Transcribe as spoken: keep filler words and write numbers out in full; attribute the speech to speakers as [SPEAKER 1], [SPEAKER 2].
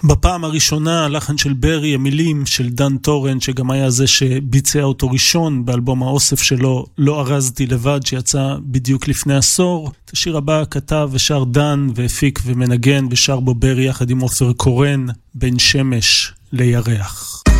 [SPEAKER 1] בפעם הראשונה, הלחן של ברי, המילים של דן טורן, שגם היה זה שביצע אותו ראשון באלבום האוסף שלו, לא ארזתי לבד, שיצא בדיוק לפני עשור. את השיר הבא כתב ושר דן, והפיק ומנגן, ושר בו ברי יחד עם עופר קורן, בין שמש לירח.